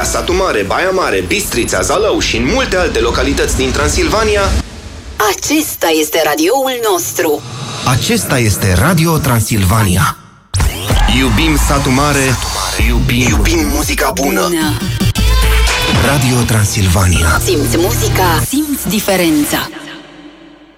Satu Mare, Baia Mare, Bistrița, Zalău și în multe alte localități din Transilvania, acesta este radioul nostru. Acesta este Radio Transilvania. iubim Satu Mare, iubim muzica bună. Radio Transilvania. Simți muzica, simți diferența.